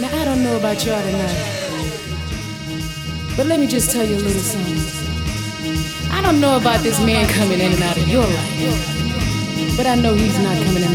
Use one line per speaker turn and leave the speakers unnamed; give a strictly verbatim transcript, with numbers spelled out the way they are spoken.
Now, I don't know about y'all tonight, but let me just tell you a little something. I don't know about this man coming in and out of your life, but I know he's not coming in